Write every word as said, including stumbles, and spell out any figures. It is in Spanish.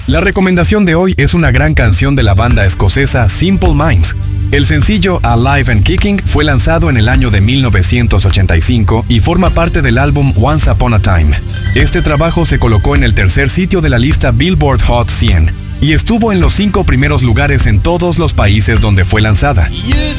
La recomendación de hoy es una gran canción de la banda escocesa Simple Minds. El sencillo Alive and Kicking fue lanzado en el año de mil novecientos ochenta y cinco y forma parte del álbum Once Upon a Time. Este trabajo se colocó en el tercer sitio de la lista Billboard Hot cien y estuvo en los cinco primeros lugares en todos los países donde fue lanzada.